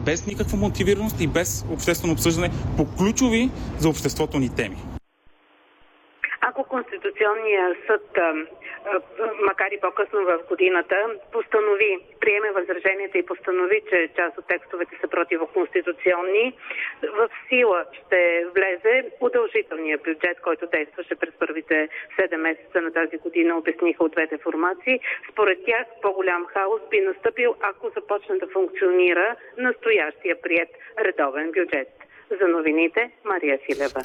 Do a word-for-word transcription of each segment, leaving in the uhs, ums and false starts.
без никаква мотивираност и без обществено обсъждане по ключови за обществото ни теми. Ако Конституционният съд, макар и по-късно в годината, постанови, приеме възраженията и постанови, че част от текстовете са противоконституционни, в сила ще влезе удължителният бюджет, който действаше през първите седем месеца на тази година, обясниха от двете формации. Според тях по-голям хаос би настъпил, ако започне да функционира настоящия приет редовен бюджет. За новините, Мария Филева.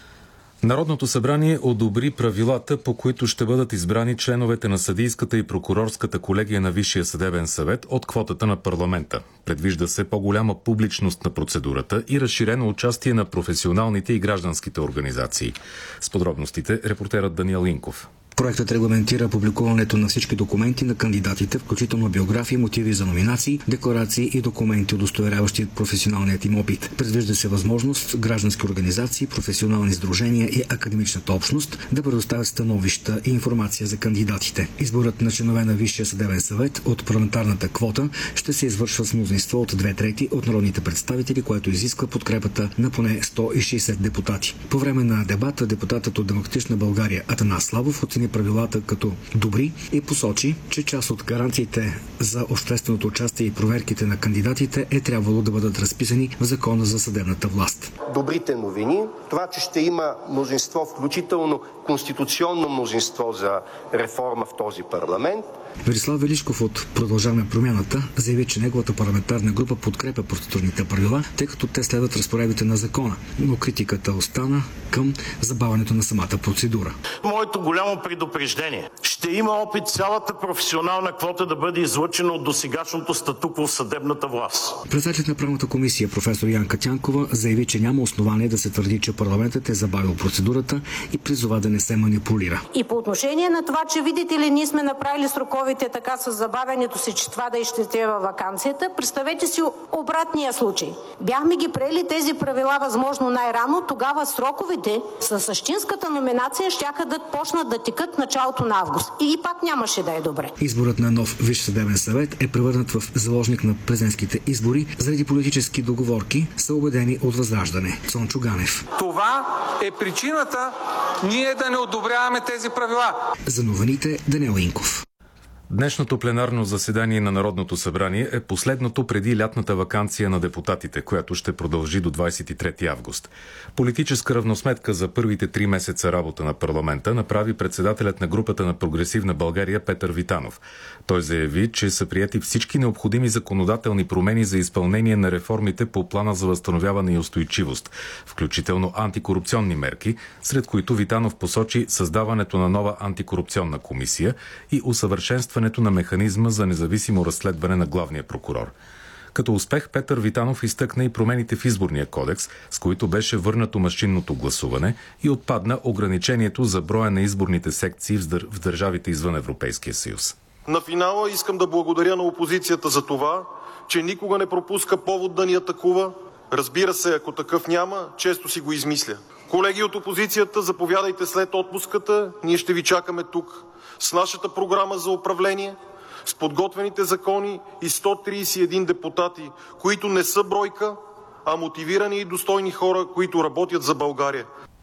Народното събрание одобри правилата, по които ще бъдат избрани членовете на съдийската и прокурорската колегия на Висшия съдебен съвет от квотата на парламента. Предвижда се по-голяма публичност на процедурата и разширено участие на професионалните и гражданските организации. С подробностите репортерът Даниел Инков. Проектът регламентира публикуването на всички документи на кандидатите, включително биографии, мотиви за номинации, декларации и документи, удостоверяващи професионалният им опит. Предвижда се възможност граждански организации, професионални сдружения и академичната общност да предоставят становища и информация за кандидатите. Изборът на членове на Висшия съдебен съвет от парламентарната квота ще се извършва с мнозинство от две трети от народните представители, което изисква подкрепата на поне сто и шейсет депутати. По време на дебата депутатът от Демократична България Атанас Славов оцени правилата като добри и посочи, че част от гаранциите за общественото участие и проверките на кандидатите е трябвало да бъдат разписани в Закона за съдебната власт. Добрите новини, това, че ще има мнозинство, включително конституционно мнозинство за реформа в този парламент. Велислав Велишков от Продължаваме промяната заяви, че неговата парламентарна група подкрепя процедурните правила, тъй като те следват разпоредбите на закона, но критиката остана към забавянето на самата процедура. Моето голямо предупреждение. Ще има опит цялата професионална квота да бъде излъчена от досегашното статукво в съдебната власт. Председателят на правната комисия професор Янка Тянкова заяви, че няма основание да се твърди, че парламентът е забавил процедурата и призова да не се манипулира. И по отношение на това, че видите ли, ние сме направили сроковете така с забавянето си, че това да изчете във ваканцията, представете си обратния случай. Бяхме ги приели тези правила възможно най-рано, тогава сроковете с същинската номинация щяха да почнат да текат началото на август. И пак нямаше да е добре. Изборът на нов Висш съдебен съвет е превърнат в заложник на президентските избори заради политически договорки, са убедени от Възраждане. Цончо Ганев. Това е причината ние да не одобряваме тези правила. За новините Даниел Инков. Днешното пленарно заседание на Народното събрание е последното преди лятната ваканция на депутатите, която ще продължи до двадесет и трети август. Политическа равносметка за първите три месеца работа на парламента направи председателят на групата на Прогресивна България Петър Витанов. Той заяви, че са приети всички необходими законодателни промени за изпълнение на реформите по плана за възстановяване и устойчивост, включително антикорупционни мерки, сред които Витанов посочи създаването на нова антикорупционна комисия и усъвършенстването на механизма за независимо разследване на главния прокурор. Като успех Петър Витанов изтъкна и промените в изборния кодекс, с които беше върнато машинното гласуване и отпадна ограничението за броя на изборните секции в държавите извън Европейския съюз. На финала искам да благодаря на опозицията за това, че никога не пропуска повод да ни атакува. Разбира се, ако такъв няма, често си го измисля. Колеги от опозицията, заповядайте след отпуската, ние ще ви чакаме тук с нашата програма за управление, с подготвените закони и сто тридесет и един депутати, които не са бройка, а мотивирани и достойни хора, които работят за България.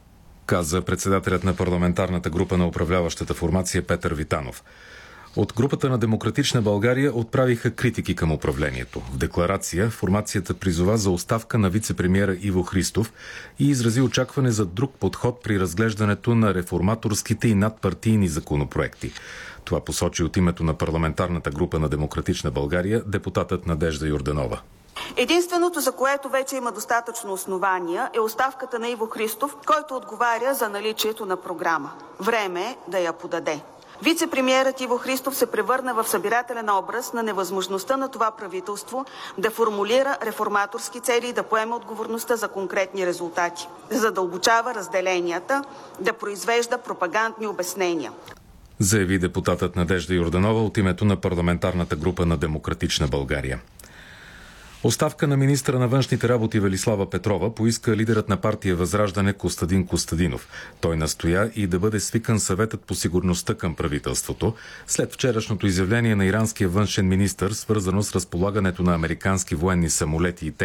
Каза председателят на парламентарната група на управляващата формация Петър Витанов. От групата на Демократична България отправиха критики към управлението. В декларация формацията призова за оставка на вице-премиера Иво Христов и изрази очакване за друг подход при разглеждането на реформаторските и надпартийни законопроекти. Това посочи от името на парламентарната група на Демократична България депутатът Надежда Йорданова. Единственото, за което вече има достатъчно основания, е оставката на Иво Христов, който отговаря за наличието на програма. Време е да я подаде. Вице-премиерът Иво Христов се превърна в събирателен образ на невъзможността на това правителство да формулира реформаторски цели и да поеме отговорността за конкретни резултати, да задълбочава разделенията, да произвежда пропагандни обяснения. Заяви депутатът Надежда Йорданова от името на парламентарната група на Демократична България. Оставка на министъра на външните работи Велислава Петрова поиска лидерът на партия Възраждане Костадин Костадинов. Той настоя и да бъде свикан съветът по сигурността към правителството след вчерашното изявление на иранския външен министър, свързано с разполагането на американски военни самолети и